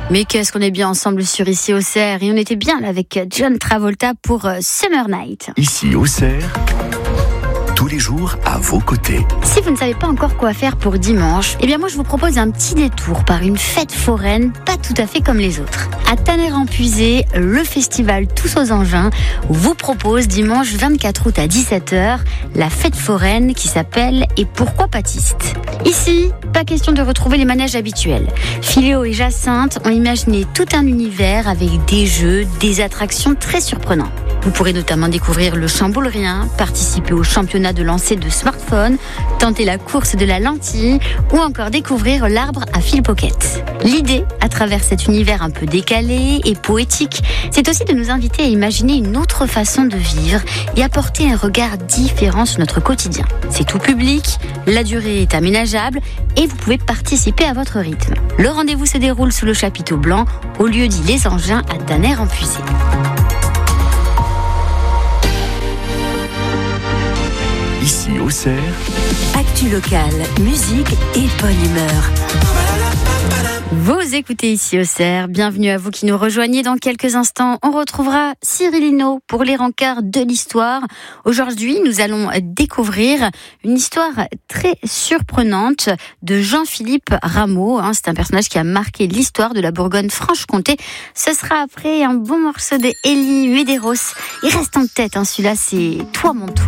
Mais qu'est-ce qu'on est bien ensemble sur Ici Auxerre, et on était bien là avec John Travolta pour Summer Night. Ici Auxerre, tous les jours à vos côtés. Si vous ne savez pas encore quoi faire pour dimanche, eh bien moi je vous propose un petit détour par une fête foraine pas tout à fait comme les autres. À Tannay-en-Puisé, le festival Tous aux Engins vous propose dimanche 24 août à 17h la fête foraine qui s'appelle Et pourquoi Pâtiste. Ici, pas question de retrouver les manèges habituels. Philéo et Jacinthe ont imaginé tout un univers avec des jeux, des attractions très surprenants. Vous pourrez notamment découvrir le chamboule-rien, participer au championnat de lancer de smartphone, tenter la course de la lentille ou encore découvrir l'arbre à fil pocket. L'idée, à travers cet univers un peu décalé et poétique, c'est aussi de nous inviter à imaginer une autre façon de vivre et apporter un regard différent sur notre quotidien. C'est tout public, la durée est aménageable et vous pouvez participer à votre rythme. Le rendez-vous se déroule sous le chapiteau blanc au lieu dit Les Engins à Tannay-en-Puisé. Ici Auxerre, actu locale, musique et bonne humeur. Vous écoutez Ici Auxerre, bienvenue à vous qui nous rejoignez. Dans quelques instants, on retrouvera Cyril Hinault pour les rencarts de l'histoire. Aujourd'hui, nous allons découvrir une histoire très surprenante de Jean-Philippe Rameau. C'est un personnage qui a marqué l'histoire de la Bourgogne-Franche-Comté. Ce sera après un bon morceau de Elie Medeiros. Il reste en tête, celui-là, c'est Toi mon tour.